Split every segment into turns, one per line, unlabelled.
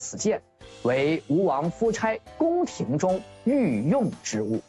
此剑为吴王夫差宫廷中御用之物。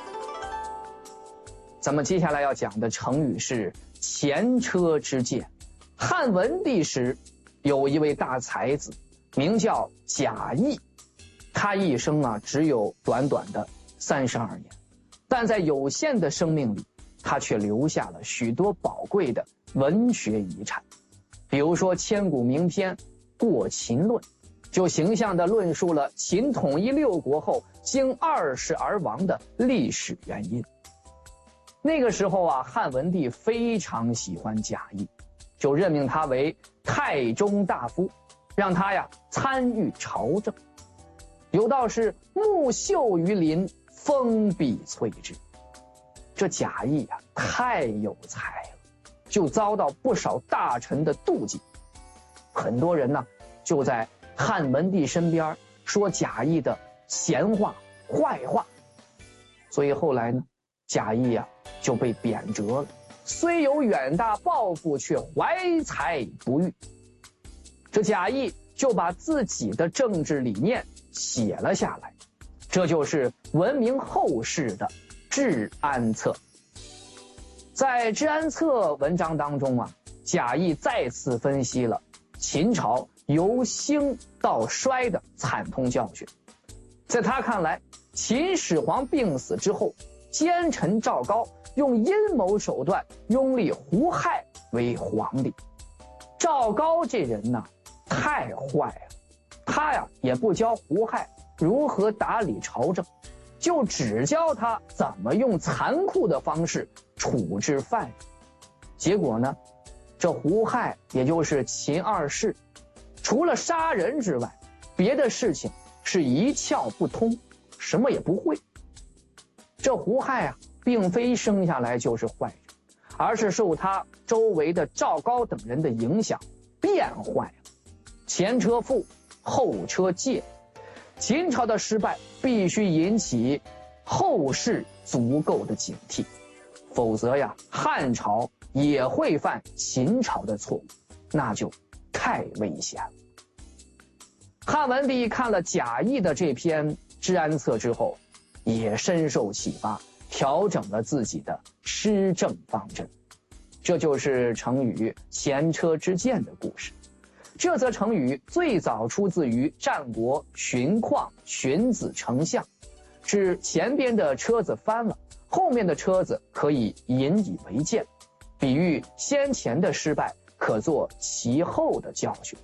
咱们接下来要讲的成语是前车之鉴。汉文帝时，有一位大才子，名叫贾谊。他一生只有短短的32年，但在有限的生命里，他却留下了许多宝贵的文学遗产。比如说千古名篇《过秦论》，就形象地论述了秦统一6国后经20而亡的历史原因。那个时候汉文帝非常喜欢贾谊，就任命他为太中大夫，让他参与朝政。有道是木秀于林，风必摧之。这贾谊太有才了，就遭到不少大臣的妒忌。很多人就在汉文帝身边说贾谊的闲话坏话，所以后来贾谊就被贬谪了，虽有远大抱负，却怀才不遇。这贾谊就把自己的政治理念写了下来，这就是闻名后世的《治安策》。在《治安策》文章当中贾谊再次分析了秦朝由兴到衰的惨痛教训。在他看来，秦始皇病死之后，奸臣赵高用阴谋手段拥立胡亥为皇帝。赵高这人太坏了，他也不教胡亥如何打理朝政，就只教他怎么用残酷的方式处置犯人。结果这胡亥也就是秦二世，除了杀人之外，别的事情是一窍不通，什么也不会。这胡亥并非生下来就是坏人，而是受他周围的赵高等人的影响变坏了。前车覆，后车戒。秦朝的失败必须引起后世足够的警惕，否则汉朝也会犯秦朝的错误，那就太危险了。汉文帝看了贾谊的这篇《治安策》之后，也深受启发，调整了自己的施政方针。这就是成语前车之鉴的故事。这则成语最早出自于战国荀况荀子丞相，指前边的车子翻了，后面的车子可以引以为鉴，比喻先前的失败可作其后的教训。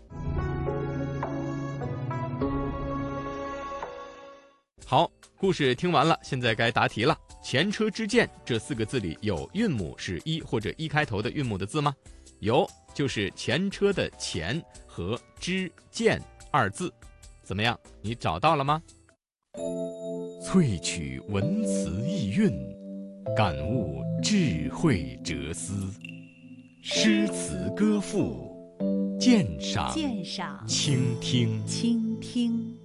好，故事听完了，现在该答题了。前车之鉴这4个字里有韵母是一或者一开头的韵母的字吗？有，就是前车的前和之鉴2字。怎么样，你找到了吗？萃取文辞意蕴，感悟智慧哲思，诗词歌赋，鉴赏倾听。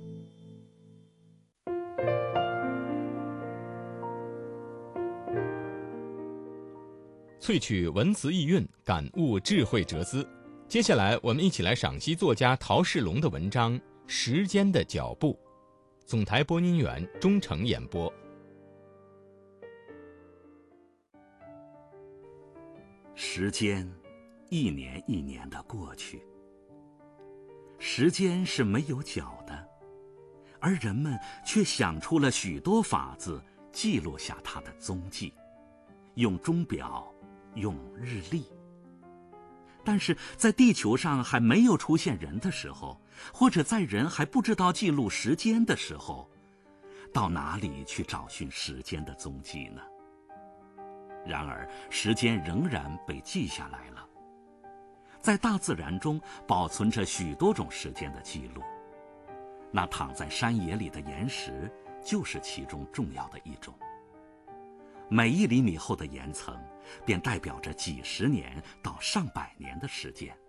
萃取文辞意蕴，感悟智慧哲思。接下来我们一起来赏析作家陶世龙的文章《时间的脚步》。总台播音员钟诚演播。
时间一年一年的过去，时间是没有脚的，而人们却想出了许多法子记录下它的踪迹，用钟表，用日历。但是在地球上还没有出现人的时候，或者在人还不知道记录时间的时候，到哪里去找寻时间的踪迹呢？然而时间仍然被记下来了。在大自然中保存着许多种时间的记录，那躺在山野里的岩石就是其中重要的一种。每1厘米厚的岩层便代表着几十年到上百年的时间。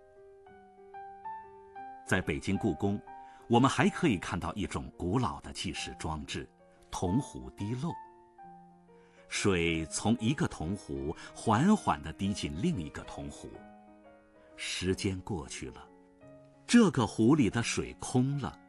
在北京故宫，我们还可以看到一种古老的计时装置——铜壶滴漏。水从一个铜壶缓缓地滴进另一个铜壶，时间过去了，这个壶里的水空了，